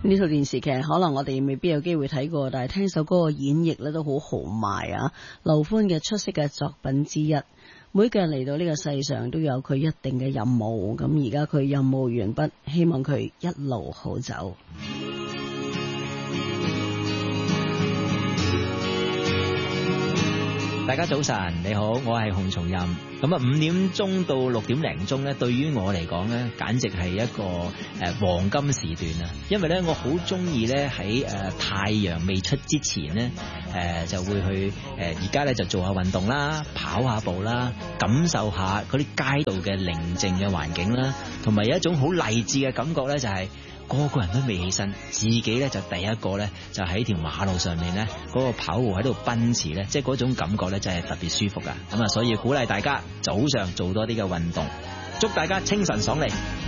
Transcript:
呢套電視劇可能我哋未必有機會睇過，但係聽首歌嘅演繹咧都好豪邁啊！劉歡嘅出色嘅作品之一。每個人嚟到呢個世上都有佢一定嘅任務，咁而家佢任務完畢，希望佢一路好走。 大家早晨，你好，我係洪松蔭。咁啊，5點鐘到6點零鐘咧，對於我嚟講咧，簡直係一個黃金時段啊！因為咧，我好中意咧喺太陽未出之前咧，就會去而家咧就做下運動啦，跑下步啦，感受下嗰啲街道嘅寧靜嘅環境啦，同埋有一種好勵志嘅感覺咧，就係個個人都未起身，自己咧就第一個咧就喺條馬路上面咧嗰個跑步喺度奔馳咧，即係嗰種感覺咧真係特別舒服噶。咁啊，所以鼓勵大家早上做多啲嘅運動，祝大家清晨爽利。